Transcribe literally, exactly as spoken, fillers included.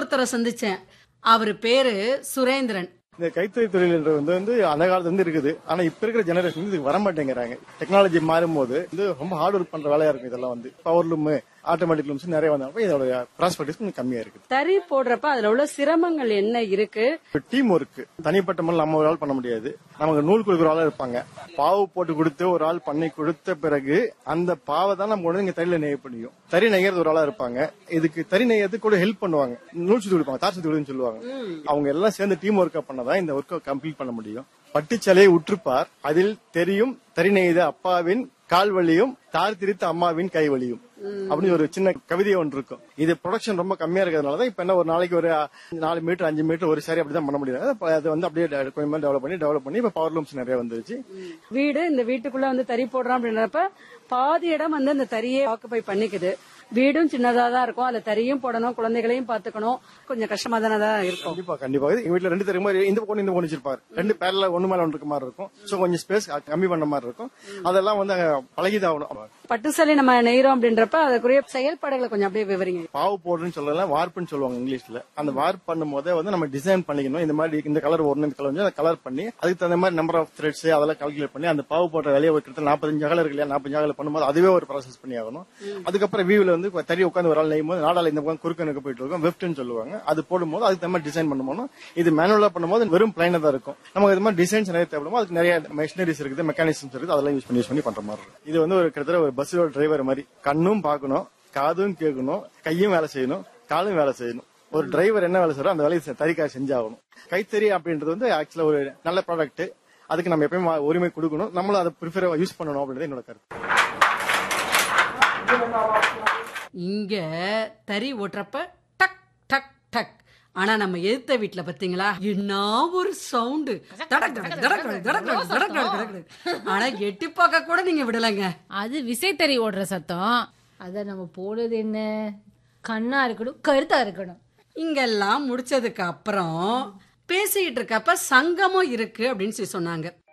ஒருத்தரை சந்திச்சேன். அவரு பேரு சுரேந்திரன். இந்த கைத்தறி தொழில் வந்து வந்து அந்த காலத்துல இருந்து இருக்குது. ஆனா இப்ப இருக்கிற ஜெனரேஷன் இதுக்கு வர மாட்டேங்கிறாங்க. டெக்னாலஜி மாறும் போது இது ரொம்ப ஹார்ட் ஒர்க் பண்ற வேலையா இருக்கும். இதெல்லாம் வந்து பவர் லூம், ஆட்டோமேட்டிக் லூம்ஸ் நிறைய வந்தப்ப இதோட ப்ராஸ்பெக்டிவ்ஸ் கொஞ்சம் கம்மியா இருக்கு. தறி போடுறப்ப அதுல உள்ள சிரமங்கள் என்ன இருக்கு? டீம் ஒர்க் தனிப்பட்ட முறையில் நம்ம ஒரு ஆள் பண்ண முடியாது. நமக்கு நூல் கொடுக்குற ஆளா இருப்பாங்க. பாவு போட்டு கொடுத்து ஒரு ஆள் பண்ணி கொடுத்த பிறகு அந்த பாவை தான் நம்ம கொண்டு இங்க தறியில நெய்ய முடியும். தறி நெய்யறது ஒரு ஆளா இருப்பாங்க. இதுக்கு தறி நெய்யறதுக்கு கூட ஹெல்ப் பண்ணுவாங்க. நூல் சுத்தி கொடுப்பாங்க, தார் சுத்தி கொடுன்னு சொல்லுவாங்க. அவங்க எல்லாம் சேர்ந்து டீம் ஒர்க்கா பண்ணதான் இந்த ஒர்க்கை கம்ப்ளீட் பண்ண முடியும். பட்டுச்சலையை உற்றுப்பார், அதில் தெரியும் தறி நெய்த அப்பாவின் கால்வலியும் தார் திரித்த அம்மாவின் கைவலியும் அப்படின்னு ஒரு சின்ன கவிதை ஒன்று இருக்கும். இது ப்ரொடக்ஷன் ரொம்ப கம்மியா இருக்கிறதுனாலதான் இப்ப என்ன ஒரு நாளைக்கு ஒரு நாலு மீட்டர் அஞ்சு மீட்டர் ஒரு சாரி அப்படிதான் பண்ண முடியாது. அது வந்து அப்படியே கொஞ்சம் டெவலப் பண்ணி டெவலப் பண்ணி இப்ப பவர் லூம்ஸ் நிறைய வந்துருச்சு. வீடு இந்த வீட்டுக்குள்ள வந்து தறி போடுறோம் அப்படின்றப்ப பாதி இடம் வந்து இந்த தறியை ஆக்குபை பண்ணிக்குது. வீடும் சின்னதா தான் இருக்கும். அதுல தறியும் போடணும், குழந்தைகளையும் பாத்துக்கணும். கொஞ்சம் கஷ்டமா தானே தான் இருக்கும். கண்டிப்பா கண்டிப்பா எங்க வீட்டுல ரெண்டு தறி மாதிரி இந்த பொண்ணு இந்த பொண்ணு வச்சிருப்பாரு. ரெண்டு பேர்ல ஒண்ணு மேல ஒன்று இருக்க மாதிரி இருக்கும். சோ கொஞ்சம் ஸ்பேஸ் கம்மி பண்ண மாதிரி இருக்கும். அதெல்லாம் வந்து பழகிதாகணும். பட்டு சேலை நம்ம நெய்றோம் அப்படின்றப்ப அதுக்குரிய செயல்பாடுகளை கொஞ்சம் அப்படியே விவரிங்க. பாவு போடுறதுன்னு சொல்லலாம், வார்ப்புன்னு சொல்லுவாங்க இங்கிலீஷ்ல. அந்த வார்ப் பண்ணும் போதே வந்து நம்ம டிசைன் பண்ணிக்கணும். இந்த மாதிரி இந்த கலர் ஒன்னு இந்த கலர் வந்து கலர் பண்ணி அதுக்கு தகுந்த மாதிரி நம்பர் ஆஃப் த்ரெட்ஸ் அதெல்லாம் கால்குலேட் பண்ணி அந்த பாவு போட்ட வேலையை ஒரு நாற்பத்தஞ்சு அகல இருக்கு இல்லையா, நாற்பத்தஞ்சு அகல பண்ணும்போது அதுவே ஒரு ப்ராசஸ் பண்ணி ஆகணும். அதுக்கப்புறம் வியூல வந்து தறி உட்காந்து ஒரு ஆள் நெய்யும் போது நாடால இந்த பக்கம் குறுக்கனுக்கு போயிட்டு இருக்கும், வெஃப்ட்னு சொல்லுவாங்க. அது போடும்போது அதுக்கு தகுந்த டிசைன் பண்ணும்போது இது மேனுவலா பண்ணும்போது வெறும் பிளைனா தான் இருக்கும். நமக்கு இது மாதிரி டிசைன்ஸ் நிறைய தேவைப்படுமோ அதுக்கு நிறைய மெஷினரிஸ் இருக்குது, மெக்கானிசம்ஸ் இருக்குது, அதெல்லாம் யூஸ் பண்ணி யூஸ் பண்ணி பண்ற மாதிரி இருக்கும். இது வந்து ஒரு கிட்டத்தட்ட ஒரு பஸ்ஸோட டிரைவர் மாதிரி. கண்ணும் பார்க்கணும், காதும் கேட்கணும், கையும் வேலை செய்யணும், காலும் வேலை செய்யணும். ஒரு டிரைவர் என்ன வேலை செய்யறோம் அந்த வேலையை தறிக்காக செஞ்சாகணும். கைத்தறி அப்படின்றது வந்து ஆக்சுவலா ஒரு நல்ல ப்ராடக்ட். அதுக்கு நம்ம எப்பயும் உரிமை கொடுக்கணும், நம்மளும் அதை ப்ரிஃபர் யூஸ் பண்ணணும் அப்படின்றது என்னோட கருத்து. இங்க தறி ஓட்டுறப்ப டக் டக் டக். ஆனா நம்ம எதிர்த்த வீட்டுல பாத்தீங்களா என்ன ஒரு சவுண்டு. ஆனா எட்டி பார்க்க கூட நீங்க விடலங்க. அது விசைத்தறி ஓடுற சத்தம். அத நம்ம போடுறது என்ன, கண்ணா இருக்கணும் கருத்தா இருக்கணும். இங்கெல்லாம் முடிச்சதுக்கு அப்புறம் பேசிக்கிட்டு இருக்கப்ப சங்கமும் இருக்கு அப்படின்னு சொல்லி சொன்னாங்க.